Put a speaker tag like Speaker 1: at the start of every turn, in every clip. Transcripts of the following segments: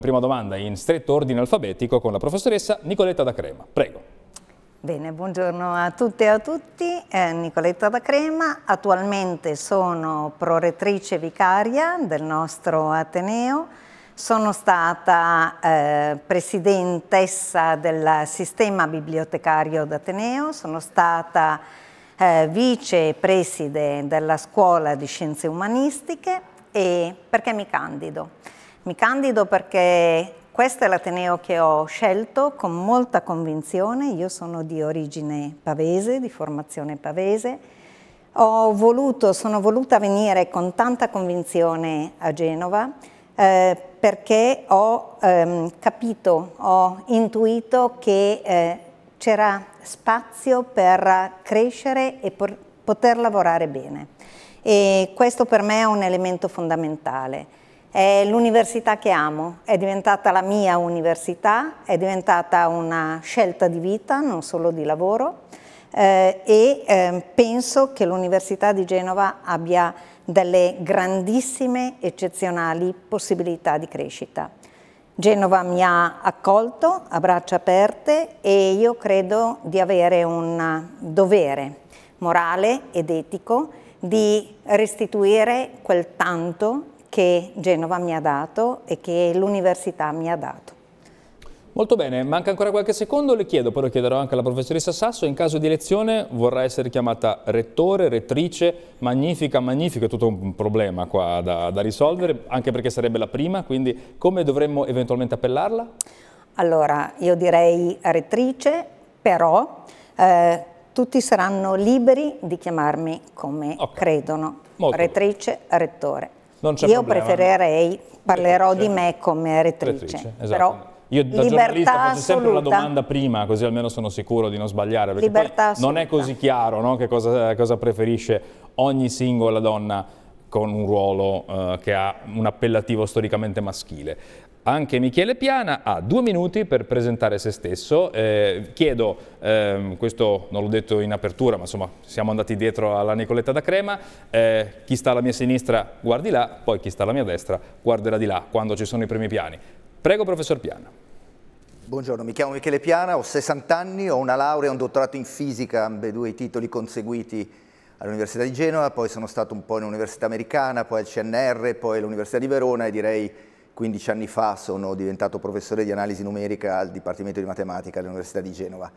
Speaker 1: Prima domanda in stretto ordine alfabetico con la professoressa Nicoletta Da Crema. Prego.
Speaker 2: Bene, buongiorno a tutte e a tutti. Nicoletta Da Crema, attualmente sono prorettrice vicaria del nostro Ateneo, sono stata presidentessa del sistema bibliotecario d'Ateneo, sono stata vicepreside della Scuola di Scienze Umanistiche. E perché mi candido? Mi candido perché questo è l'Ateneo che ho scelto con molta convinzione. Io sono di origine pavese, di formazione pavese. Sono voluta venire con tanta convinzione a Genova perché ho capito, ho intuito che c'era spazio per crescere e poter lavorare bene. E questo per me è un elemento fondamentale. È l'università che amo, è diventata la mia università, è diventata una scelta di vita, non solo di lavoro, penso che l'Università di Genova abbia delle grandissime, eccezionali possibilità di crescita. Genova mi ha accolto a braccia aperte e io credo di avere un dovere morale ed etico di restituire quel tanto che Genova mi ha dato e che l'università mi ha dato.
Speaker 1: Molto bene, manca ancora qualche secondo, le chiedo, poi lo chiederò anche alla professoressa Sasso, in caso di elezione vorrà essere chiamata rettore, rettrice, magnifica, magnifico, è tutto un problema qua da risolvere, anche perché sarebbe la prima, quindi come dovremmo eventualmente appellarla? Allora,
Speaker 2: io direi rettrice, però tutti saranno liberi di chiamarmi come credono, rettrice, rettore. Io preferirei, parlerò di me come rettrice,
Speaker 1: esatto.
Speaker 2: Però
Speaker 1: io da giornalista faccio sempre la domanda prima, così almeno sono sicuro di non sbagliare, perché poi non è così chiaro, no, che cosa preferisce ogni singola donna con un ruolo che ha un appellativo storicamente maschile. Anche Michele Piana ha 2 minuti per presentare se stesso. Chiedo, questo non l'ho detto in apertura, ma insomma siamo andati dietro alla Nicoletta Da Crema, chi sta alla mia sinistra guardi là, poi chi sta alla mia destra guarderà di là quando ci sono i primi piani. Prego, professor Piana.
Speaker 3: Buongiorno, mi chiamo Michele Piana, ho 60 anni, ho una laurea e un dottorato in fisica, ambedue i titoli conseguiti all'Università di Genova, poi sono stato un po' in università americana, poi al CNR, poi all'Università di Verona e direi 15 anni fa sono diventato professore di analisi numerica al Dipartimento di Matematica all'Università di Genova.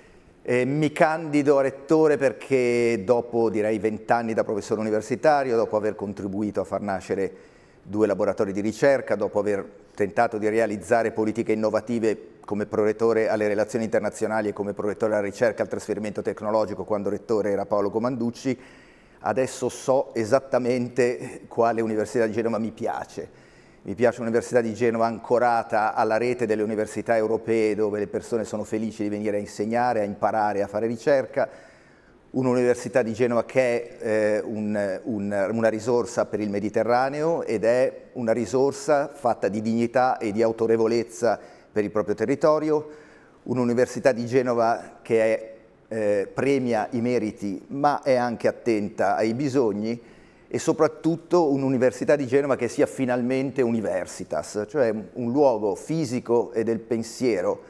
Speaker 3: Mi candido a rettore perché dopo direi 20 anni da professore universitario, dopo aver contribuito a far nascere 2 laboratori di ricerca, dopo aver tentato di realizzare politiche innovative come prorettore alle relazioni internazionali e come prorettore alla ricerca e al trasferimento tecnologico quando rettore era Paolo Comanducci, adesso so esattamente quale Università di Genova mi piace. Mi piace l'Università di Genova ancorata alla rete delle università europee dove le persone sono felici di venire a insegnare, a imparare, a fare ricerca. Un'Università di Genova che è una risorsa per il Mediterraneo ed è una risorsa fatta di dignità e di autorevolezza per il proprio territorio. Un'Università di Genova che premia i meriti ma è anche attenta ai bisogni. E soprattutto un'Università di Genova che sia finalmente universitas, cioè un luogo fisico e del pensiero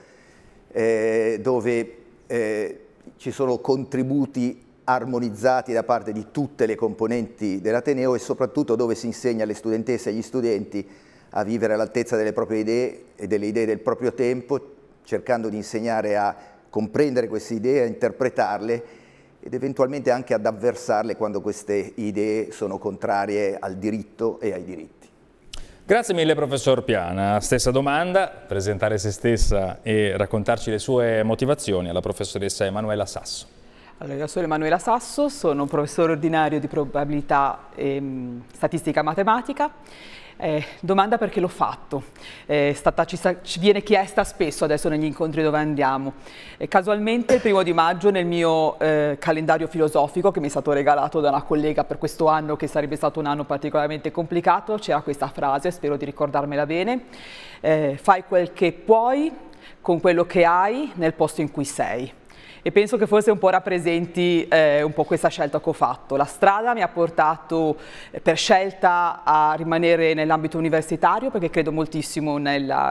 Speaker 3: dove ci sono contributi armonizzati da parte di tutte le componenti dell'Ateneo e soprattutto dove si insegna alle studentesse e agli studenti a vivere all'altezza delle proprie idee e delle idee del proprio tempo, cercando di insegnare a comprendere queste idee, a interpretarle ed eventualmente anche ad avversarle quando queste idee sono contrarie al diritto e ai diritti.
Speaker 1: Grazie mille professor Piana. Stessa domanda, presentare se stessa e raccontarci le sue motivazioni alla professoressa Emanuela Sasso.
Speaker 4: Allora, io sono Emanuela Sasso, sono professore ordinario di probabilità e statistica matematica. Domanda perché l'ho fatto, ci viene chiesta spesso adesso negli incontri dove andiamo. Casualmente il 1° di maggio nel mio calendario filosofico che mi è stato regalato da una collega per questo anno che sarebbe stato un anno particolarmente complicato, c'era questa frase, spero di ricordarmela bene, fai quel che puoi con quello che hai nel posto in cui sei. e penso che forse un po' rappresenti un po' questa scelta che ho fatto. La strada mi ha portato per scelta a rimanere nell'ambito universitario, perché credo moltissimo